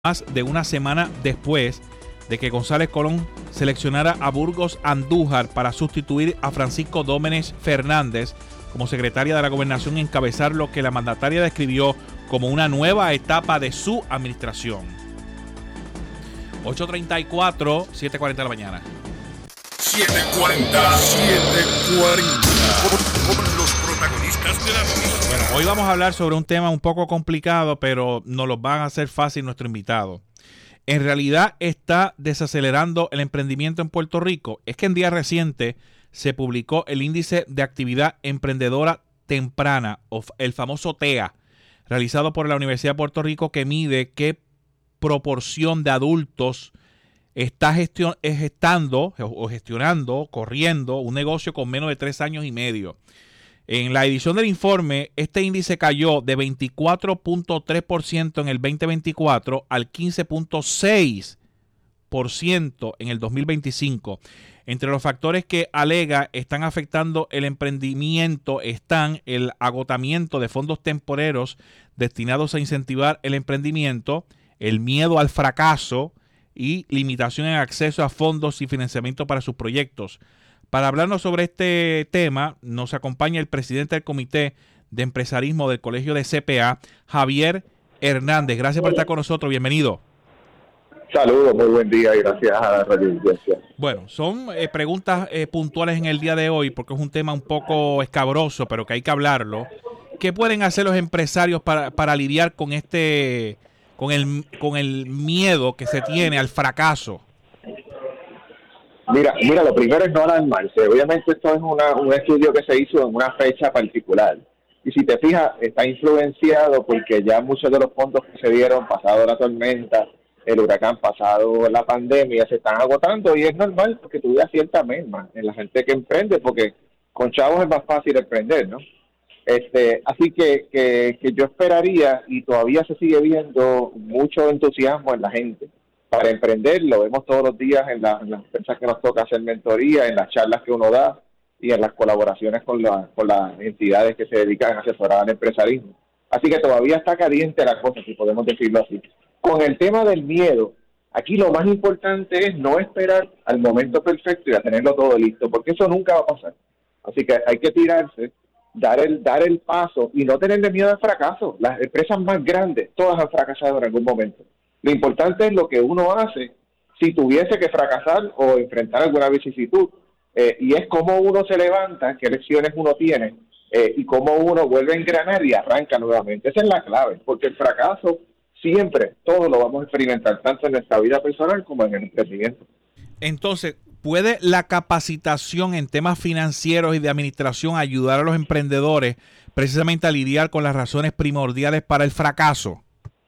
más de una semana después de que González Colón seleccionara a Burgos Andújar para sustituir a Francisco Dómenes Fernández como secretaria de la Gobernación y encabezar lo que la mandataria describió como una nueva etapa de su administración. 8:34, 7:40 de la mañana. 7:40 con los protagonistas de la noticia. Bueno, hoy vamos a hablar sobre un tema un poco complicado, pero nos lo van a hacer fácil nuestro invitado. En realidad está desacelerando el emprendimiento en Puerto Rico. Es que en día reciente se publicó el índice de actividad emprendedora temprana, o el famoso TEA, realizado por la Universidad de Puerto Rico, que mide qué proporción de adultos está gestionando, corriendo un negocio con menos de 3 años y medio. En la edición del informe, este índice cayó de 24.3% en el 2024 al 15.6% en el 2025. Entre los factores que alega están afectando el emprendimiento están el agotamiento de fondos temporeros destinados a incentivar el emprendimiento, el miedo al fracaso y limitación en acceso a fondos y financiamiento para sus proyectos. Para hablarnos sobre este tema, nos acompaña el presidente del Comité de Empresarismo del Colegio de CPA, Javier Hernández. Gracias por estar con nosotros. Bienvenido. Saludos, muy buen día y gracias a la radio. Bueno, son preguntas puntuales en el día de hoy porque es un tema un poco escabroso, pero que hay que hablarlo. ¿Qué pueden hacer los empresarios para lidiar con con el miedo que se tiene al fracaso? Mira, lo primero es no alarmarse. Obviamente esto es un estudio que se hizo en una fecha particular. Y si te fijas, está influenciado porque ya muchos de los fondos que se dieron, pasado la tormenta, el huracán, pasado la pandemia, se están agotando y es normal porque tuviera cierta merma en la gente que emprende, porque con chavos es más fácil emprender, ¿no? Así que yo esperaría, y todavía se sigue viendo mucho entusiasmo en la gente para emprender. Lo vemos todos los días en las empresas que nos toca hacer mentoría, en las charlas que uno da y en las colaboraciones con las entidades que se dedican a asesorar al empresarismo. Así que todavía está caliente la cosa, si podemos decirlo así. Con el tema del miedo, aquí lo más importante es no esperar al momento perfecto y a tenerlo todo listo, porque eso nunca va a pasar. Así que hay que tirarse, dar el paso y no tenerle miedo al fracaso. Las empresas más grandes, todas han fracasado en algún momento. Lo importante es lo que uno hace si tuviese que fracasar o enfrentar alguna vicisitud. Y es cómo uno se levanta, qué lecciones uno tiene y cómo uno vuelve a engranar y arranca nuevamente. Esa es la clave, porque el fracaso siempre, todos lo vamos a experimentar, tanto en nuestra vida personal como en el emprendimiento. Entonces, ¿puede la capacitación en temas financieros y de administración ayudar a los emprendedores precisamente a lidiar con las razones primordiales para el fracaso?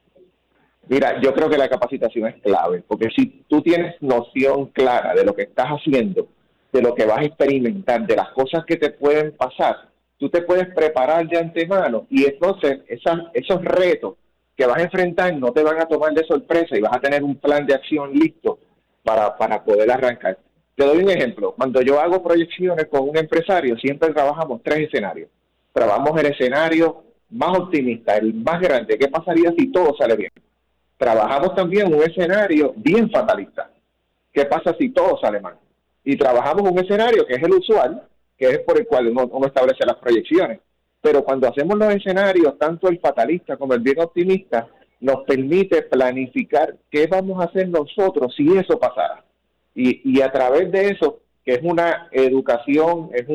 Mira, yo creo que la capacitación es clave, porque si tú tienes noción clara de lo que estás haciendo, de lo que vas a experimentar, de las cosas que te pueden pasar, tú te puedes preparar de antemano y entonces esos retos que vas a enfrentar no te van a tomar de sorpresa y vas a tener un plan de acción listo para poder arrancar. Te doy un ejemplo. Cuando yo hago proyecciones con un empresario, siempre trabajamos 3 escenarios. Trabajamos el escenario más optimista, el más grande. ¿Qué pasaría si todo sale bien? Trabajamos también un escenario bien fatalista. ¿Qué pasa si todo sale mal? Y trabajamos un escenario que es el usual, que es por el cual uno establece las proyecciones. Pero cuando hacemos los escenarios, tanto el fatalista como el bien optimista, nos permite planificar qué vamos a hacer nosotros si eso pasara. Y a través de eso, que es una educación, es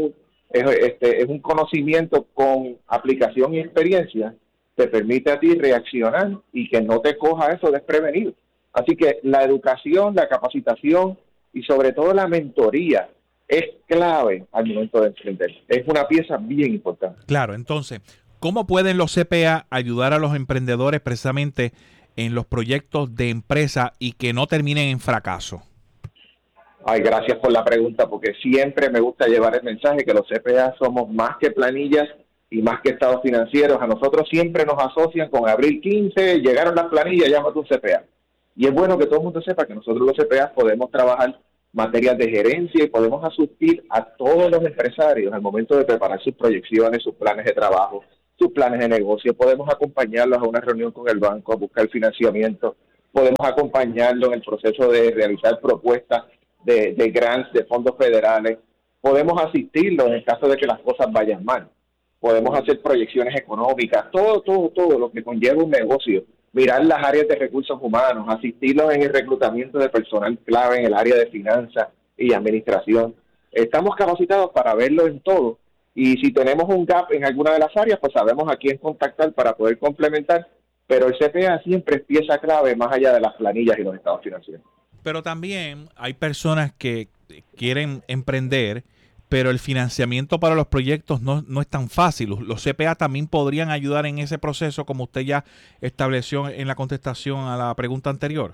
un conocimiento con aplicación y experiencia, te permite a ti reaccionar y que no te coja eso desprevenido. Así que la educación, la capacitación y sobre todo la mentoría es clave al momento de emprender. Es una pieza bien importante. Claro, entonces, ¿cómo pueden los CPA ayudar a los emprendedores precisamente en los proyectos de empresa y que no terminen en fracaso? Ay, gracias por la pregunta, porque siempre me gusta llevar el mensaje que los CPA somos más que planillas y más que estados financieros. A nosotros siempre nos asocian con abril 15, llegaron las planillas, llámate un CPA. Y es bueno que todo el mundo sepa que nosotros los CPA podemos trabajar materias de gerencia y podemos asistir a todos los empresarios al momento de preparar sus proyecciones, sus planes de trabajo, sus planes de negocio. Podemos acompañarlos a una reunión con el banco, a buscar financiamiento. podemos acompañarlo en el proceso de realizar propuestas de grants, de fondos federales, podemos asistirlo en el caso de que las cosas vayan mal, podemos hacer proyecciones económicas, todo lo que conlleva un negocio, mirar las áreas de recursos humanos, asistirlos en el reclutamiento de personal clave en el área de finanzas y administración. Estamos capacitados para verlo en todo, y si tenemos un gap en alguna de las áreas, pues sabemos a quién contactar para poder complementar, pero el CPA siempre es pieza clave más allá de las planillas y los estados financieros. Pero también hay personas que quieren emprender, pero el financiamiento para los proyectos no es tan fácil. Los CPA también podrían ayudar en ese proceso, como usted ya estableció en la contestación a la pregunta anterior.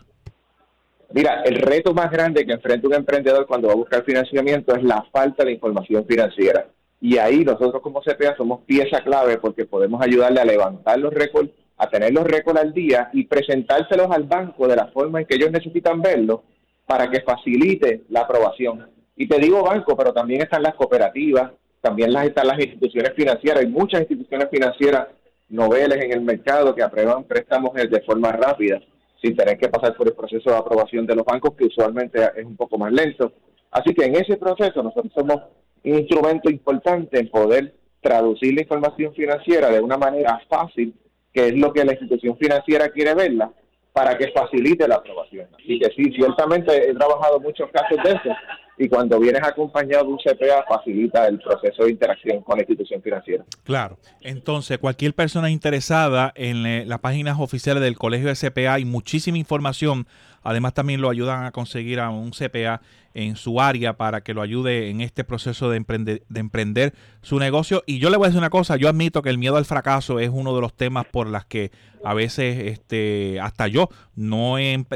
Mira, el reto más grande que enfrenta un emprendedor cuando va a buscar financiamiento es la falta de información financiera. Y ahí nosotros como CPA somos pieza clave porque podemos ayudarle a levantar los récords, a tener los récords al día y presentárselos al banco de la forma en que ellos necesitan verlos para que facilite la aprobación. Y te digo banco, pero también están las cooperativas, también están las instituciones financieras. Hay muchas instituciones financieras noveles en el mercado que aprueban préstamos de forma rápida, sin tener que pasar por el proceso de aprobación de los bancos, que usualmente es un poco más lento. Así que en ese proceso nosotros somos un instrumento importante en poder traducir la información financiera de una manera fácil, que es lo que la institución financiera quiere verla, para que facilite la aprobación. Así que sí, ciertamente he trabajado muchos casos de eso, y cuando vienes acompañado de un CPA facilita el proceso de interacción con la institución financiera. Claro. Entonces, cualquier persona interesada en las páginas oficiales del Colegio de CPA hay muchísima información. Además, también lo ayudan a conseguir a un CPA en su área para que lo ayude en este proceso de emprender su negocio. Y yo le voy a decir una cosa, yo admito que el miedo al fracaso es uno de los temas por las que a veces hasta yo no he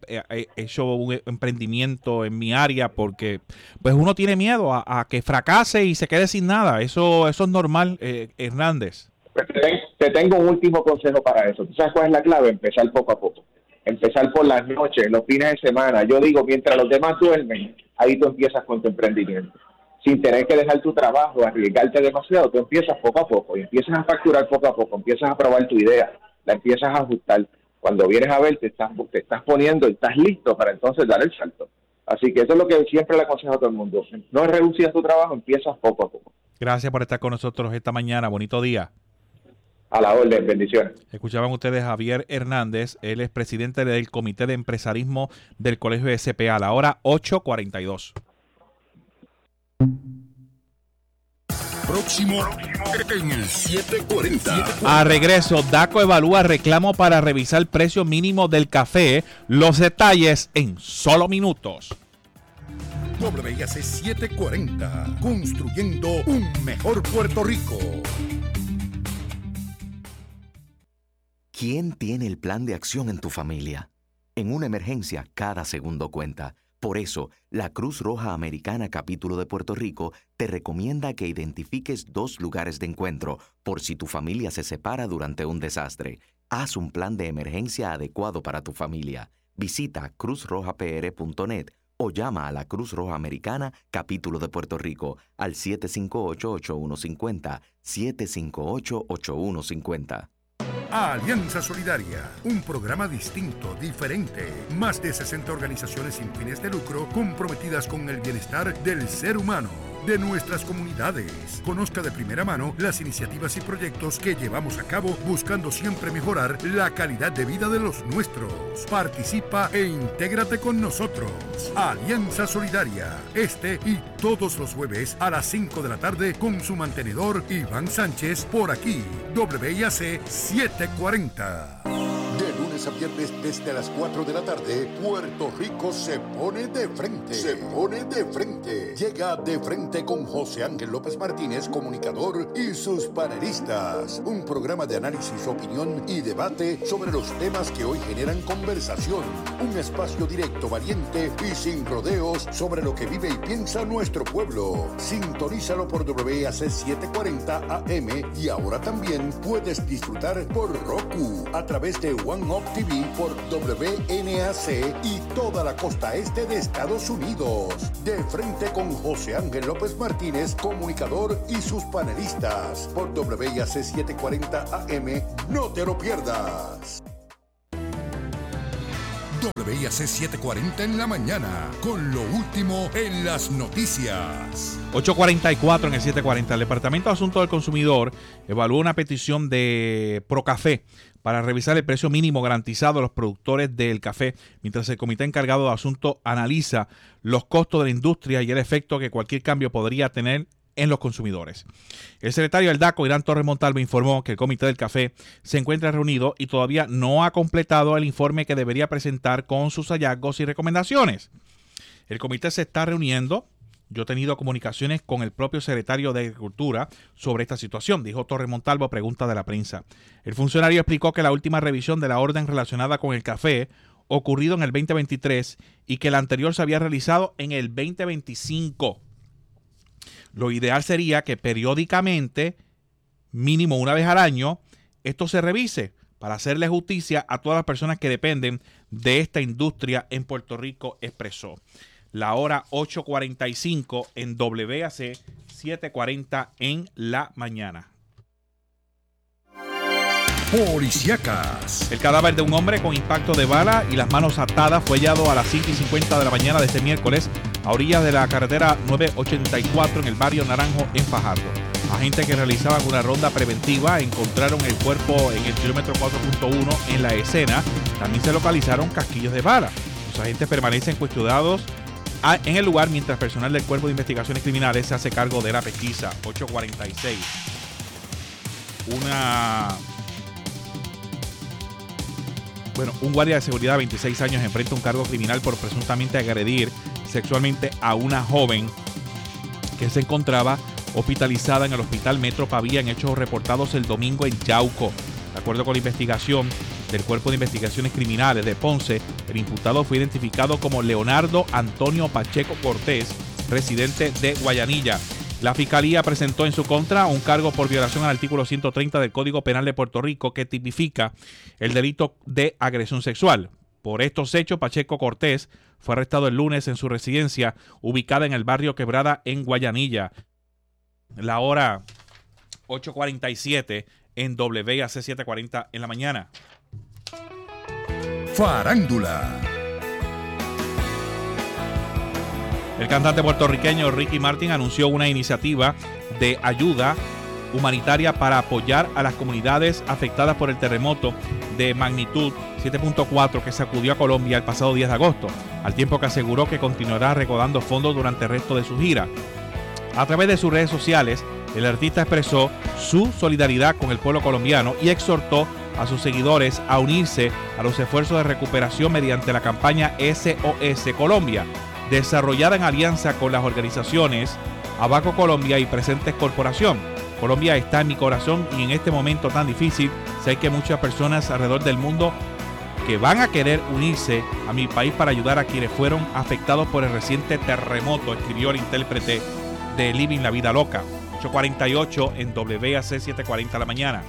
hecho un emprendimiento en mi área porque pues uno tiene miedo a que fracase y se quede sin nada. Eso es normal, Hernández. Te tengo un último consejo para eso. ¿Tú sabes cuál es la clave? Empezar poco a poco. Empezar por las noches, los fines de semana. Yo digo, mientras los demás duermen, ahí tú empiezas con tu emprendimiento. Sin tener que dejar tu trabajo, arriesgarte demasiado, tú empiezas poco a poco y empiezas a facturar poco a poco, empiezas a probar tu idea, la empiezas a ajustar. Cuando vienes a ver, te estás poniendo y estás listo para entonces dar el salto. Así que eso es lo que siempre le aconsejo a todo el mundo. No reducir tu trabajo, empiezas poco a poco. Gracias por estar con nosotros esta mañana. Bonito día. A la orden, bendiciones. Escuchaban ustedes a Javier Hernández, él es presidente del Comité de Empresarismo del Colegio de CPA, a la hora 8:42. Próximo en el 740. A regreso, DACO evalúa reclamo para revisar precio mínimo del café. Los detalles en solo minutos. WIAC 740, construyendo un mejor Puerto Rico. ¿Quién tiene el plan de acción en tu familia? En una emergencia, cada segundo cuenta. Por eso, la Cruz Roja Americana Capítulo de Puerto Rico te recomienda que identifiques 2 lugares de encuentro por si tu familia se separa durante un desastre. Haz un plan de emergencia adecuado para tu familia. Visita cruzrojapr.net o llama a la Cruz Roja Americana Capítulo de Puerto Rico al 758-8150, 758-8150. Alianza Solidaria, un programa distinto, diferente. Más de 60 organizaciones sin fines de lucro comprometidas con el bienestar del ser humano, de nuestras comunidades. Conozca de primera mano las iniciativas y proyectos que llevamos a cabo buscando siempre mejorar la calidad de vida de los nuestros. Participa e intégrate con nosotros. Alianza Solidaria, este y todos los jueves a las 5 de la tarde con su mantenedor Iván Sánchez por aquí, WIAC 740. De lunes a viernes desde las 4 de la tarde, Puerto Rico se pone de frente. Se pone de frente. Llega De Frente con José Ángel López Martínez, comunicador, y sus panelistas. Un programa de análisis, opinión y debate sobre los temas que hoy generan conversación. Un espacio directo, valiente y sin rodeos sobre lo que vive y piensa nuestro pueblo. Sintonízalo por WIAC 740 AM y ahora también puedes disfrutar por Roku a través de One Up TV por WNAC y toda la costa este de Estados Unidos. De Frente con José Ángel López Martínez, comunicador, y sus panelistas por WIAC 740 AM. No te lo pierdas. WIAC 740 en la mañana, con lo último en las noticias. 8:44 en el 740. El Departamento de Asuntos del Consumidor evaluó una petición de Procafé para revisar el precio mínimo garantizado a los productores del café, mientras el comité encargado de asuntos analiza los costos de la industria y el efecto que cualquier cambio podría tener en los consumidores. El secretario del DACO, Irán Torres Montalvo, informó que el comité del café se encuentra reunido y todavía no ha completado el informe que debería presentar con sus hallazgos y recomendaciones. El comité se está reuniendo. Yo he tenido comunicaciones con el propio secretario de Agricultura sobre esta situación, dijo Torres Montalvo a pregunta de la prensa. El funcionario explicó que la última revisión de la orden relacionada con el café ocurrido en el 2023 y que la anterior se había realizado en el 2025. Lo ideal sería que periódicamente, mínimo una vez al año, esto se revise para hacerle justicia a todas las personas que dependen de esta industria en Puerto Rico, expresó. La hora 8:45 en WIAC 740 en la mañana. Policíacas. El cadáver de un hombre con impacto de bala y las manos atadas fue hallado a las 5:50 de la mañana de este miércoles a orillas de la carretera 984 en el barrio Naranjo en Fajardo. Agentes que realizaban una ronda preventiva encontraron el cuerpo en el kilómetro 4.1 en la escena. También se localizaron casquillos de bala. Los agentes permanecen custodiados en el lugar mientras personal del Cuerpo de Investigaciones Criminales se hace cargo de la pesquisa. 8:46. Un guardia de seguridad de 26 años enfrenta un cargo criminal por presuntamente agredir sexualmente a una joven que se encontraba hospitalizada en el Hospital Metro Pavía en hechos reportados el domingo en Yauco. De acuerdo con la investigación del Cuerpo de Investigaciones Criminales de Ponce, el imputado fue identificado como Leonardo Antonio Pacheco Cortés, residente de Guayanilla. La Fiscalía presentó en su contra un cargo por violación al artículo 130 del Código Penal de Puerto Rico que tipifica el delito de agresión sexual. Por estos hechos, Pacheco Cortés fue arrestado el lunes en su residencia ubicada en el barrio Quebrada en Guayanilla. La hora 8:47 en WIAC 740 en la mañana. Farándula. El cantante puertorriqueño Ricky Martin anunció una iniciativa de ayuda humanitaria para apoyar a las comunidades afectadas por el terremoto de magnitud 7.4 que sacudió a Colombia el pasado 10 de agosto, al tiempo que aseguró que continuará recaudando fondos durante el resto de su gira. A través de sus redes sociales, el artista expresó su solidaridad con el pueblo colombiano y exhortó a sus seguidores a unirse a los esfuerzos de recuperación mediante la campaña SOS Colombia, desarrollada en alianza con las organizaciones Abaco Colombia y Presentes Corporación. Colombia está en mi corazón y en este momento tan difícil sé que muchas personas alrededor del mundo que van a querer unirse a mi país para ayudar a quienes fueron afectados por el reciente terremoto, escribió el intérprete de Living la Vida Loca. 8:48 en WIAC 740 a la mañana.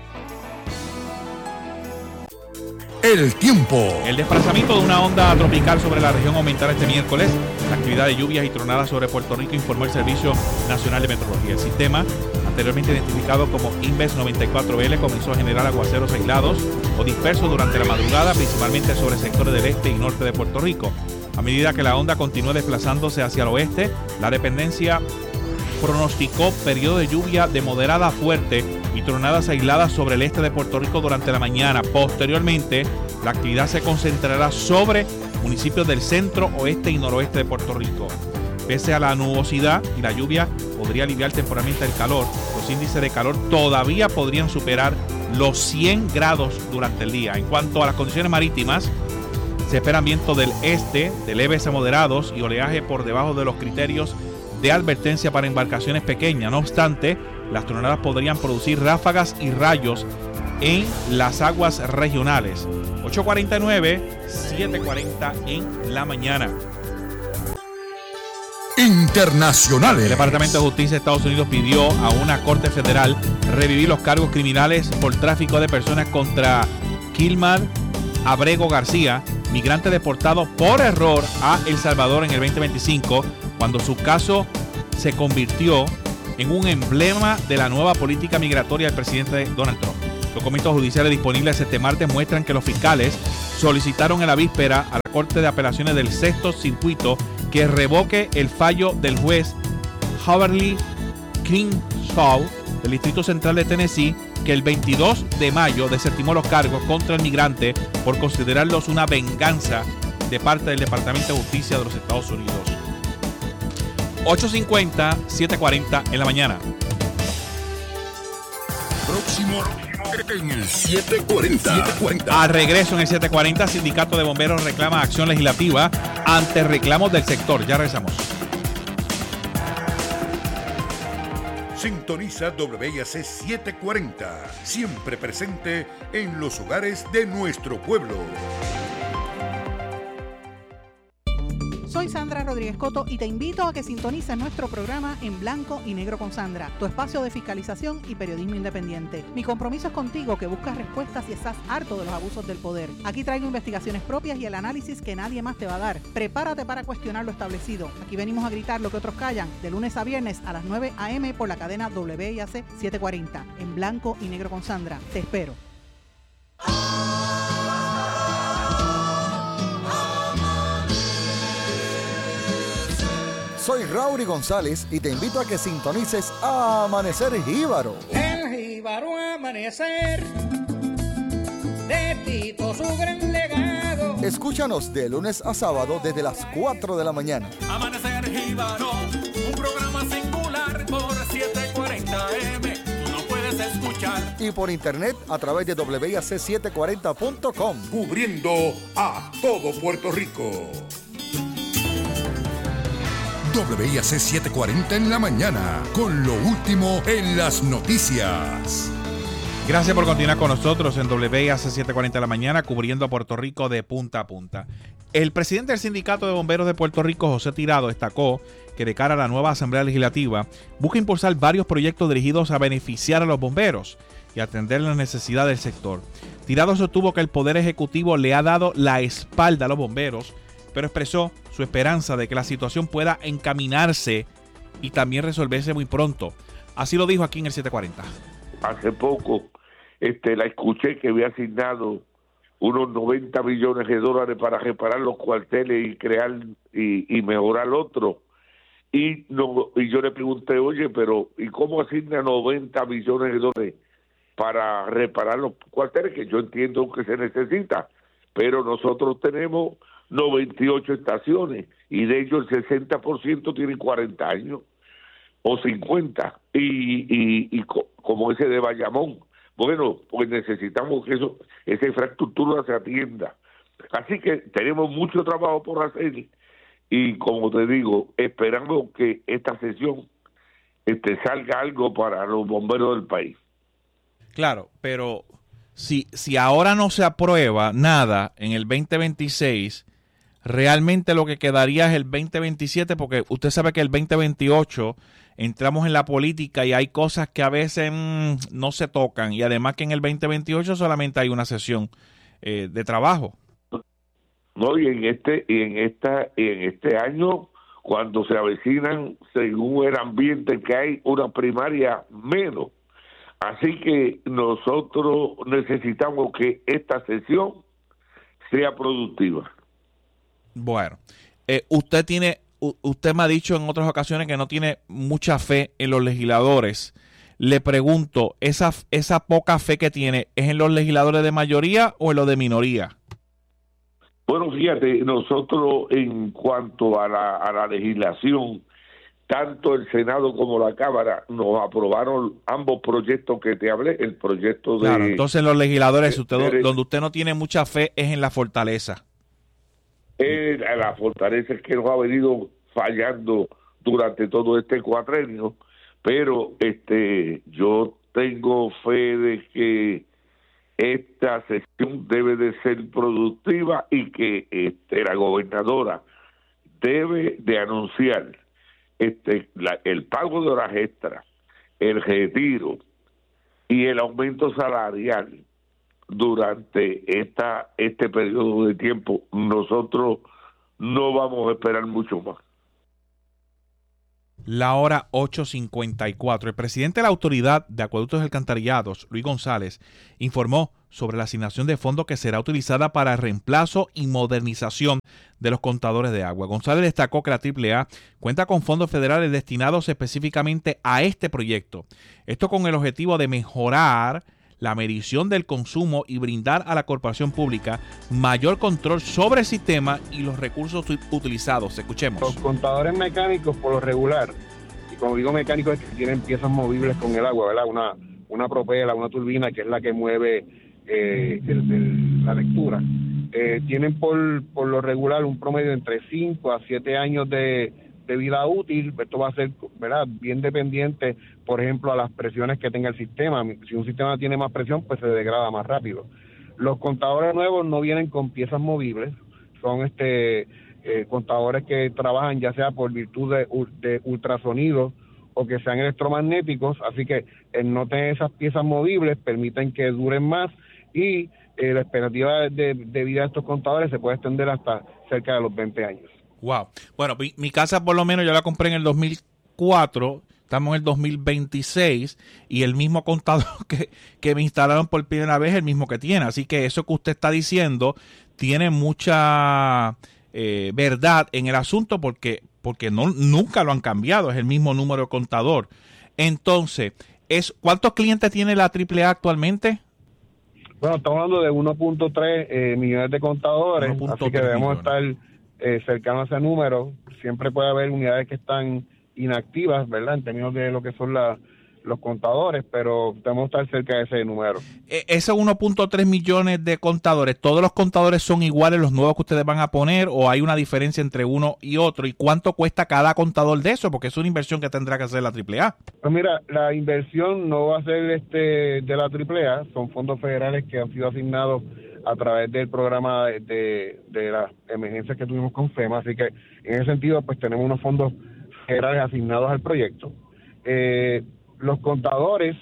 El tiempo. El desplazamiento de una onda tropical sobre la región aumentará este miércoles. La actividad de lluvias y tronadas sobre Puerto Rico, informó el Servicio Nacional de Meteorología. El sistema, anteriormente identificado como Inves 94L, comenzó a generar aguaceros aislados o dispersos durante la madrugada, principalmente sobre sectores del este y norte de Puerto Rico. A medida que la onda continúa desplazándose hacia el oeste, la dependencia pronosticó periodo de lluvia de moderada a fuerte y tronadas aisladas sobre el este de Puerto Rico durante la mañana. Posteriormente, la actividad se concentrará sobre municipios del centro, oeste y noroeste de Puerto Rico. Pese a la nubosidad y la lluvia, podría aliviar temporalmente el calor. Los índices de calor todavía podrían superar los 100 grados durante el día. En cuanto a las condiciones marítimas, se esperan vientos del este de leves a moderados y oleaje por debajo de los criterios de advertencia para embarcaciones pequeñas. No obstante, las tronadas podrían producir ráfagas y rayos en las aguas regionales. 8:49, 7:40 en la mañana. Internacionales. El Departamento de Justicia de Estados Unidos pidió a una corte federal revivir los cargos criminales por tráfico de personas contra Kilmar Abrego García, migrante deportado por error a El Salvador en el 2025, cuando su caso se convirtió en un emblema de la nueva política migratoria del presidente Donald Trump. Documentos judiciales disponibles este martes muestran que los fiscales solicitaron en la víspera a la Corte de Apelaciones del Sexto Circuito que revoque el fallo del juez Haverly Crenshaw del Distrito Central de Tennessee, que el 22 de mayo desestimó los cargos contra el migrante por considerarlos una venganza de parte del Departamento de Justicia de los Estados Unidos. 8:50, 7:40 en la mañana. Próximo en el 740. Al regreso en el 740, Sindicato de Bomberos reclama acción legislativa ante reclamos del sector. Ya regresamos. Sintoniza WIAC 740, siempre presente en los hogares de nuestro pueblo. Soy Sandra Rodríguez Coto y te invito a que sintonices nuestro programa En Blanco y Negro con Sandra, tu espacio de fiscalización y periodismo independiente. Mi compromiso es contigo, que buscas respuestas y estás harto de los abusos del poder. Aquí traigo investigaciones propias y el análisis que nadie más te va a dar. Prepárate para cuestionar lo establecido. Aquí venimos a gritar lo que otros callan, de lunes a viernes a las 9 a.m. por la cadena WIAC 740. En Blanco y Negro con Sandra. Te espero. Soy Raury González y te invito a que sintonices a Amanecer Jíbaro. El jíbaro amanecer, de Tito su gran legado. Escúchanos de lunes a sábado desde las 4 de la mañana. Amanecer Jíbaro, un programa singular por 740M. Tú no puedes escuchar. Y por internet a través de WIAC740.com. Cubriendo a todo Puerto Rico. WIAC 740 en la mañana, con lo último en las noticias. Gracias por continuar con nosotros en WIAC 740 de la mañana, cubriendo a Puerto Rico de punta a punta. El presidente del Sindicato de Bomberos de Puerto Rico, José Tirado, destacó que de cara a la nueva Asamblea Legislativa busca impulsar varios proyectos dirigidos a beneficiar a los bomberos y atender las necesidades del sector. Tirado sostuvo que el Poder Ejecutivo le ha dado la espalda a los bomberos, pero expresó su esperanza de que la situación pueda encaminarse y también resolverse muy pronto. Así lo dijo aquí en el 740. Hace poco la escuché que había asignado unos 90 millones de dólares para reparar los cuarteles y crear y mejorar otro. Y yo le pregunté, oye, pero ¿y cómo asigna 90 millones de dólares para reparar los cuarteles? Que yo entiendo que se necesita, pero nosotros tenemos 98 estaciones y de ellos el 60% tienen 40 años o 50 y como ese de Bayamón. Bueno, pues necesitamos que esa infraestructura se atienda. Así que tenemos mucho trabajo por hacer y, como te digo, esperamos que esta sesión salga algo para los bomberos del país. Claro, pero si ahora no se aprueba nada en el 2026, realmente lo que quedaría es el 2027, porque usted sabe que el 2028 entramos en la política y hay cosas que a veces no se tocan, y además que en el 2028 solamente hay una sesión de trabajo. No, y en este año, cuando se avecinan, según el ambiente que hay, una primaria menos. Así que nosotros necesitamos que esta sesión sea productiva. Bueno, usted me ha dicho en otras ocasiones que no tiene mucha fe en los legisladores. Le pregunto, ¿esa poca fe que tiene es en los legisladores de mayoría o en los de minoría? Bueno, fíjate, nosotros en cuanto a la legislación, tanto el Senado como la Cámara nos aprobaron ambos proyectos que te hablé, el proyecto de... Claro, entonces los legisladores, donde usted no tiene mucha fe es en la fortaleza. La fortaleza es que nos ha venido fallando durante todo este cuatrenio, pero yo tengo fe de que esta sesión debe de ser productiva y que la gobernadora debe de anunciar el pago de horas extras, el retiro y el aumento salarial durante este periodo de tiempo. Nosotros no vamos a esperar mucho más. La hora 8:54. El presidente de la Autoridad de Acueductos y Alcantarillados, Luis González, informó sobre la asignación de fondos que será utilizada para el reemplazo y modernización de los contadores de agua. González destacó que la AAA cuenta con fondos federales destinados específicamente a este proyecto. Esto con el objetivo de mejorar la medición del consumo y brindar a la corporación pública mayor control sobre el sistema y los recursos utilizados. Escuchemos. Los contadores mecánicos, por lo regular, y cuando digo mecánicos es que tienen piezas movibles con el agua, ¿verdad? Una propela, una turbina, que es la que mueve la lectura. Tienen por lo regular un promedio entre 5 a 7 años de vida útil. Esto va a ser, ¿verdad?, bien dependiente, por ejemplo, a las presiones que tenga el sistema. Si un sistema tiene más presión, pues se degrada más rápido. Los contadores nuevos no vienen con piezas movibles, son contadores que trabajan ya sea por virtud de ultrasonido o que sean electromagnéticos, así que el no tener esas piezas movibles permiten que duren más y la expectativa de vida de estos contadores se puede extender hasta cerca de los 20 años. Wow. Bueno, mi casa por lo menos yo la compré en el 2004, estamos en el 2026 y el mismo contador que me instalaron por primera vez es el mismo que tiene. Así que eso que usted está diciendo tiene mucha verdad en el asunto porque nunca lo han cambiado, es el mismo número de contador. Entonces, ¿cuántos clientes tiene la AAA actualmente? Bueno, estamos hablando de 1.3 millones de contadores, así que debemos estar cercanos a ese número. Siempre puede haber unidades que están inactivas, ¿verdad?, en términos de lo que son los contadores, pero debemos estar cerca de ese número. Esos 1.3 millones de contadores, ¿todos los contadores son iguales, los nuevos que ustedes van a poner, o hay una diferencia entre uno y otro? ¿Y cuánto cuesta cada contador de eso? Porque es una inversión que tendrá que hacer la AAA. Pues mira, la inversión no va a ser de la AAA, son fondos federales que han sido asignados a través del programa de las emergencias que tuvimos con FEMA, así que en ese sentido pues tenemos unos fondos federales asignados al proyecto. Los contadores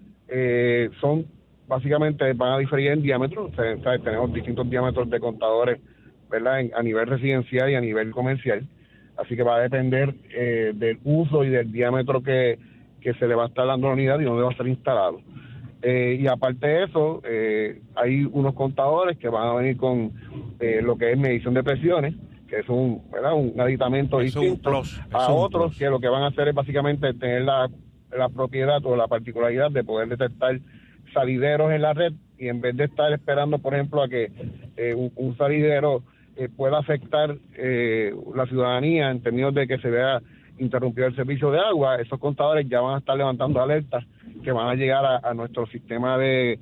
son básicamente, van a diferir en diámetro, ¿sabes? Tenemos distintos diámetros de contadores, ¿verdad?, a nivel residencial y a nivel comercial, así que va a depender del uso y del diámetro que se le va a estar dando a la unidad y dónde va a estar instalado. Y aparte de eso, hay unos contadores que van a venir con lo que es medición de presiones, que es un aditamento distinto a otros que lo que van a hacer es básicamente tener la propiedad o la particularidad de poder detectar salideros en la red, y en vez de estar esperando, por ejemplo, a que un salidero pueda afectar la ciudadanía en términos de que se vea interrumpido el servicio de agua, esos contadores ya van a estar levantando alertas que van a llegar a nuestro sistema de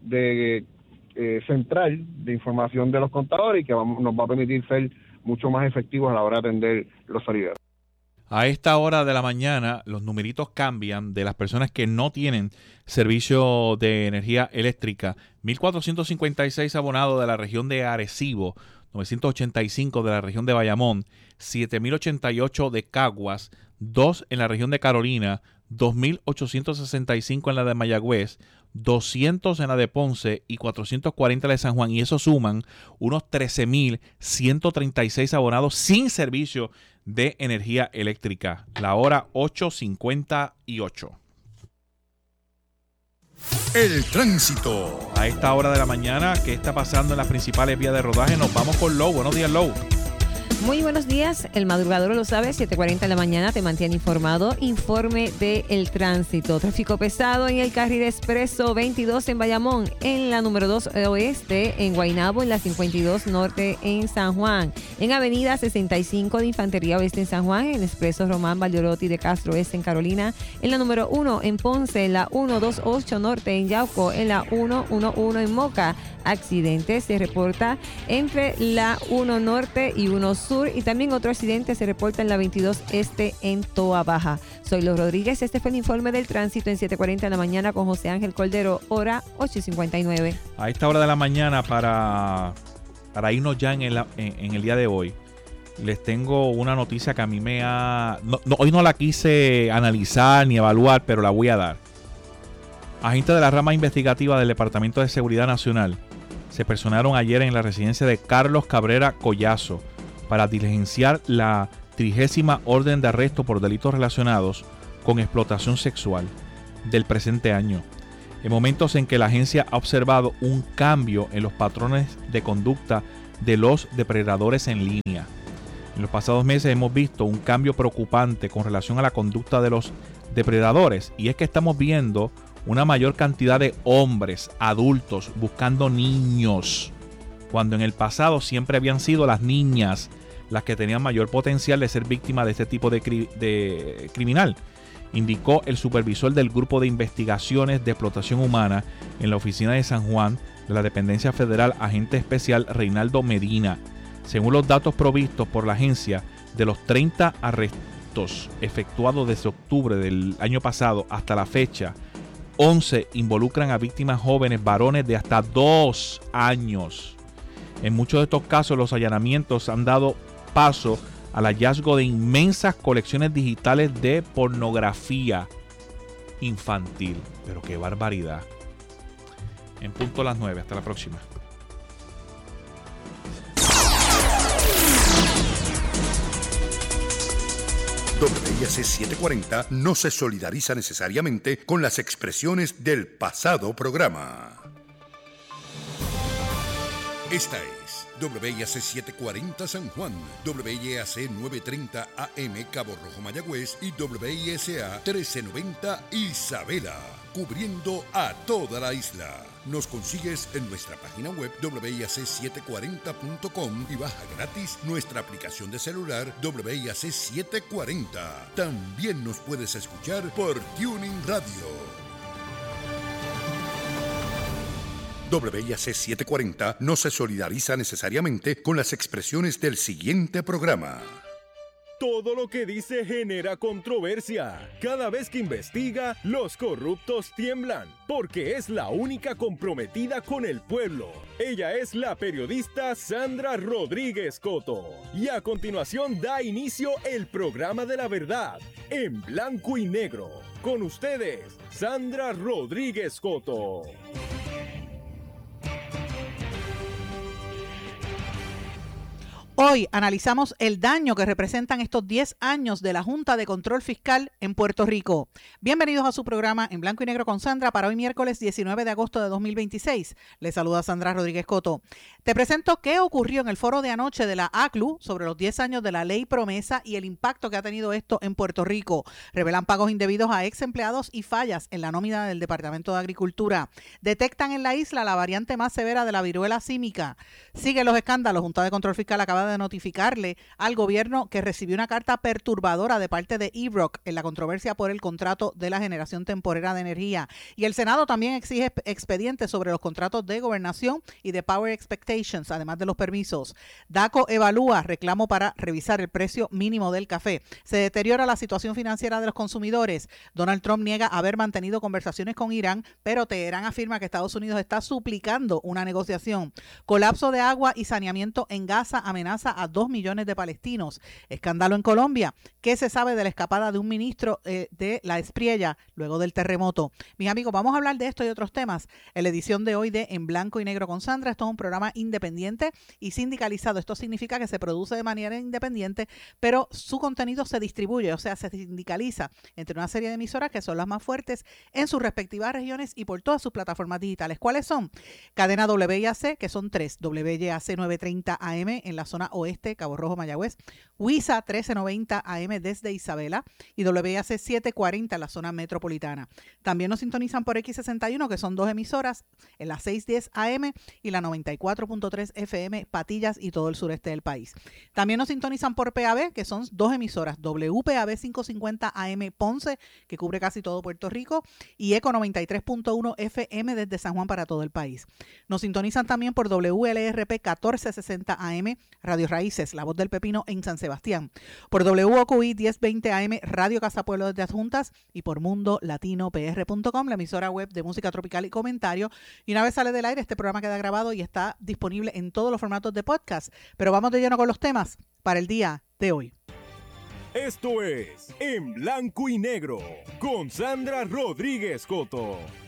central de información de los contadores y que nos va a permitir ser mucho más efectivos a la hora de atender los salideros. A esta hora de la mañana los numeritos cambian de las personas que no tienen servicio de energía eléctrica. 1.456 abonados de la región de Arecibo, 985 de la región de Bayamón, 7.088 de Caguas, 2 en la región de Carolina, 2.865 en la de Mayagüez, 200 en la de Ponce y 440 en la de San Juan. Y eso suman unos 13.136 abonados sin servicio de energía eléctrica. La hora 8:58. El tránsito. A esta hora de la mañana, ¿qué está pasando en las principales vías de rodaje? Nos vamos con Low. Buenos días, Low. Muy buenos días, el madrugador lo sabe, 7:40 de la mañana te mantiene informado. Informe del tránsito. Tráfico pesado en el carril expreso 22 en Bayamón, en la número 2 oeste en Guaynabo, en la 52 norte en San Juan, en avenida 65 de Infantería Oeste en San Juan, en el expreso Román Valdoriotti de Castro Oeste en Carolina, en la número 1 en Ponce, en la 128 norte en Yauco, en la 111 en Moca. Accidente se reporta entre la 1 norte y 1 sur, y también otro accidente se reporta en la 22 este en Toa Baja. Soy Los Rodríguez, este fue el informe del tránsito en 7:40 de la mañana con José Ángel Cordero, hora 8:59. A esta hora de la mañana, para irnos ya en el día de hoy, les tengo una noticia que a mí hoy no la quise analizar ni evaluar, pero la voy a dar. Agentes de la rama investigativa del Departamento de Seguridad Nacional se personaron ayer en la residencia de Carlos Cabrera Collazo para diligenciar la 30ª orden de arresto por delitos relacionados con explotación sexual del presente año, en momentos en que la agencia ha observado un cambio en los patrones de conducta de los depredadores en línea. En los pasados meses hemos visto un cambio preocupante con relación a la conducta de los depredadores, y es que estamos viendo una mayor cantidad de hombres adultos buscando niños, cuando en el pasado siempre habían sido las niñas las que tenían mayor potencial de ser víctimas de este tipo de criminal, indicó el supervisor del Grupo de Investigaciones de Explotación Humana en la oficina de San Juan de la Dependencia Federal, agente especial Reinaldo Medina. Según los datos provistos por la agencia, de los 30 arrestos efectuados desde octubre del año pasado hasta la fecha, 11 involucran a víctimas jóvenes varones de hasta 2 años. En muchos de estos casos, los allanamientos han dado paso al hallazgo de inmensas colecciones digitales de pornografía infantil. Pero qué barbaridad. En punto a las 9. Hasta la próxima. WIAC 740 no se solidariza necesariamente con las expresiones del pasado programa. Esta es WIAC 740 San Juan, WIAC 930 AM Cabo Rojo Mayagüez y WISA 1390 Isabela, cubriendo a toda la isla. Nos consigues en nuestra página web WIAC740.com y baja gratis nuestra aplicación de celular WIAC 740. También nos puedes escuchar por Tuning Radio. WIAC 740 no se solidariza necesariamente con las expresiones del siguiente programa. Todo lo que dice genera controversia. Cada vez que investiga, los corruptos tiemblan, porque es la única comprometida con el pueblo. Ella es la periodista Sandra Rodríguez Coto. Y a continuación da inicio el programa de la verdad, en blanco y negro. Con ustedes, Sandra Rodríguez Coto. Hoy analizamos el daño que representan estos 10 años de la Junta de Control Fiscal en Puerto Rico. Bienvenidos a su programa En Blanco y Negro con Sandra para hoy miércoles 19 de agosto de 2026. Les saluda Sandra Rodríguez Coto. Te presento qué ocurrió en el foro de anoche de la ACLU sobre los 10 años de la Ley Promesa y el impacto que ha tenido esto en Puerto Rico. Revelan pagos indebidos a ex empleados y fallas en la nómina del Departamento de Agricultura. Detectan en la isla la variante más severa de la viruela símica. Siguen los escándalos. Junta de Control Fiscal acaba de notificarle al gobierno que recibió una carta perturbadora de parte de EROC en la controversia por el contrato de la generación temporera de energía. Y el Senado también exige expedientes sobre los contratos de gobernación y de Power Expectations, además de los permisos. DACO evalúa reclamo para revisar el precio mínimo del café. Se deteriora la situación financiera de los consumidores. Donald Trump niega haber mantenido conversaciones con Irán, pero Teherán afirma que Estados Unidos está suplicando una negociación. Colapso de agua y saneamiento en Gaza amenaza a 2 millones de palestinos. Escándalo en Colombia. ¿Qué se sabe de la escapada de un ministro de la Espriella luego del terremoto? Mis amigos, vamos a hablar de esto y otros temas en la edición de hoy de En Blanco y Negro con Sandra. Esto es un programa independiente y sindicalizado. Esto significa que se produce de manera independiente, pero su contenido se distribuye, o sea, se sindicaliza entre una serie de emisoras que son las más fuertes en sus respectivas regiones y por todas sus plataformas digitales. ¿Cuáles son? Cadena WIAC, que son 3, WIAC 930 AM en la zona oeste, Cabo Rojo, Mayagüez, WISA 1390 AM desde Isabela y WIAC 740 en la zona metropolitana. También nos sintonizan por X61, que son 2 emisoras, en la 610 AM y la 94.3 FM, Patillas y todo el sureste del país. También nos sintonizan por PAB, que son 2 emisoras, WPAB 550 AM Ponce, que cubre casi todo Puerto Rico, y ECO 93.1 FM desde San Juan para todo el país. Nos sintonizan también por WLRP 1460 AM, Radio Raíces, La Voz del Pepino en San Sebastián, por WOQI 1020 AM, Radio Casa Pueblo desde Adjuntas y por MundoLatinoPR.com, la emisora web de música tropical y comentario. Y una vez sale del aire, este programa queda grabado y está disponible en todos los formatos de podcast. Pero vamos de lleno con los temas para el día de hoy. Esto es En Blanco y Negro con Sandra Rodríguez Coto.